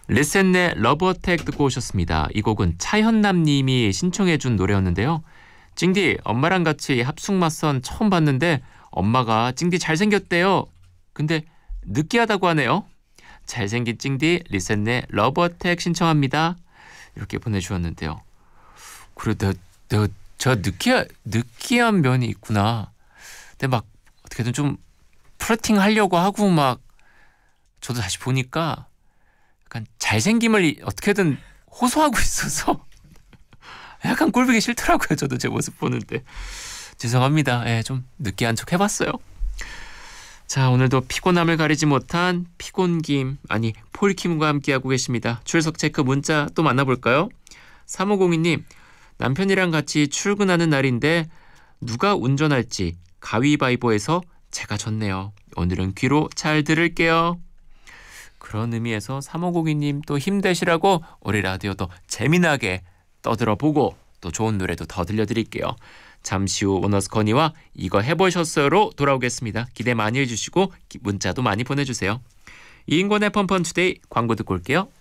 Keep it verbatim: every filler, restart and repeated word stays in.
리셋네 러브어택 듣고 오셨습니다. 이 곡은 차현남 님이 신청해 준 노래였는데요. 찡디, 엄마랑 같이 합숙맞선 처음 봤는데 엄마가 찡디 잘생겼대요. 근데 느끼하다고 하네요. 잘생긴 찡디 리셋네 러브어택 신청합니다. 이렇게 보내주셨는데요. 그래, 내가, 내가 저 느끼하, 느끼한 면이 있구나. 근데 막 어떻게든 좀 플러팅 하려고 하고 막 저도 다시 보니까 약간 잘생김을 어떻게든 호소하고 있어서 약간 꼴보기 싫더라고요. 저도 제 모습 보는데. 죄송합니다. 예, 좀 느끼한 척 해봤어요. 자, 오늘도 피곤함을 가리지 못한 피곤김, 아니 폴킴과 함께하고 계십니다. 출석 체크 문자 또 만나볼까요? 삼오공이 님, 남편이랑 같이 출근하는 날인데 누가 운전할지 가위바위보에서 제가 졌네요. 오늘은 귀로 잘 들을게요. 그런 의미에서 삼오공이 님 또 힘내시라고 우리 라디오도 재미나게 떠들어보고 또 좋은 노래도 더 들려드릴게요. 잠시 후 오너스 커니와 이거 해보셨어요로 돌아오겠습니다. 기대 많이 해주시고 문자도 많이 보내주세요. 이인권의 펀펀투데이 광고 듣고 올게요.